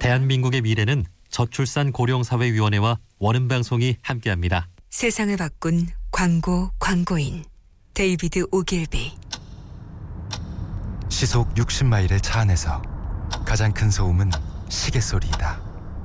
대한민국의 미래는 저출산고령사회위원회와 원음방송이 함께합니다. 세상을 바꾼 광고인 데이비드 오길비. 시속 60마일의 차 안에서 가장 큰 소음은 시계 소리이다.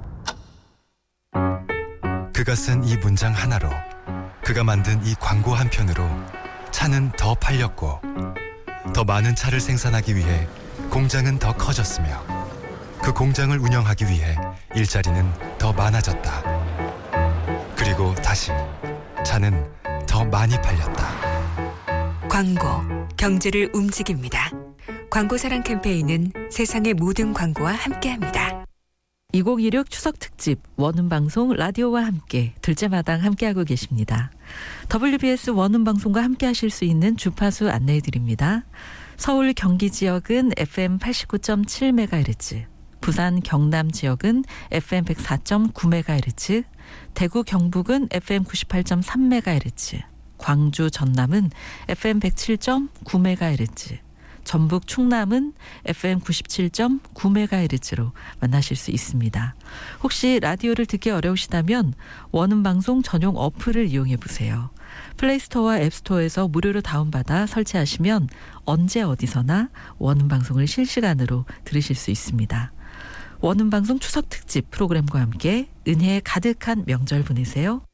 그가 쓴 이 문장 하나로, 그가 만든 이 광고 한 편으로 차는 더 팔렸고, 더 많은 차를 생산하기 위해 공장은 더 커졌으며, 그 공장을 운영하기 위해 일자리는 더 많아졌다. 그리고 다시 차는 더 많이 팔렸다. 광고, 경제를 움직입니다. 광고사랑 캠페인은 세상의 모든 광고와 함께합니다. 2016 추석 특집 원음방송 라디오와 함께 둘째 마당 함께하고 계십니다. WBS 원음방송과 함께하실 수 있는 주파수 안내해드립니다. 서울 경기 지역은 FM 89.7MHz, 부산 경남 지역은 FM 104.9MHz, 대구 경북은 FM 98.3MHz, 광주 전남은 FM 107.9MHz, 전북 충남은 FM 97.9MHz로 만나실 수 있습니다. 혹시 라디오를 듣기 어려우시다면 원음방송 전용 어플을 이용해 보세요. 플레이스토어와 앱스토어에서 무료로 다운받아 설치하시면 언제 어디서나 원음방송을 실시간으로 들으실 수 있습니다. 원음방송 추석 특집 프로그램과 함께 은혜에 가득한 명절 보내세요.